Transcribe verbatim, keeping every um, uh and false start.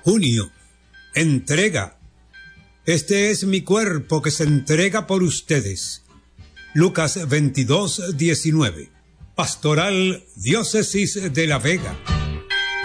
Junio. Entrega. Este es mi cuerpo que se entrega por ustedes. Lucas veintidós, diecinueve. Pastoral Diócesis de La Vega.